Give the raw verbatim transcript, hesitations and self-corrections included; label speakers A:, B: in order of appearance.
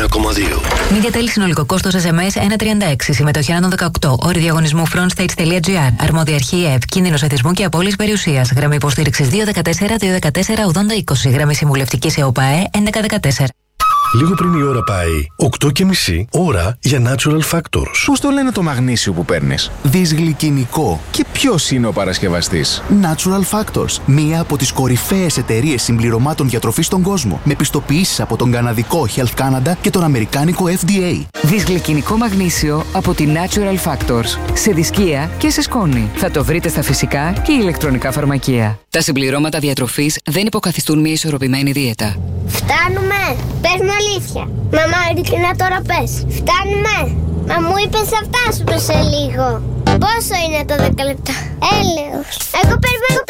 A: κόμμα δύο.
B: Media Tel συνολικό κόστος ες εμ ες ένα τριάντα έξι. Συμμετοχή άνω δεκαοκτώ. Όροι διαγωνισμού frontstates.gr. Αρμόδια αρχή ΕΕΠ. Κίνδυνος εθισμού και απώλειας περιουσίας. Γραμμή υποστήριξης δύο δεκατέσσερα δύο δεκατέσσερα ογδόντα είκοσι. Γραμμή συμβουλευτικής ΕΟΠΑΕ έντεκα δεκατέσσερα.
A: Λίγο πριν η ώρα πάει οκτώ και μισή, ώρα για Natural Factors.
C: Πώς το λένε το μαγνήσιο που παίρνεις? Δυσγλυκινικό. Και ποιος είναι ο παρασκευαστής?
D: Natural Factors. Μία από τις κορυφαίες εταιρείες συμπληρωμάτων διατροφής στον κόσμο. Με πιστοποιήσεις από τον καναδικό Health Canada και τον αμερικάνικο εφ ντι έι.
E: Δυσγλυκινικό μαγνήσιο από τη Natural Factors. Σε δισκία και σε σκόνη. Θα το βρείτε στα φυσικά και ηλεκτρονικά φαρμακεία. Τα συμπληρώματα διατροφής δεν υποκαθιστούν μια ισορροπημένη δίαιτα.
F: Φτάνουμε! Πες μου αλήθεια. Μαμά, ειλικρινά τώρα πες. Φτάνουμε! Μα μου είπες θα φτάσουμε σε λίγο. Πόσο είναι το δέκα λεπτά? Έλεος. Εγώ περιμένω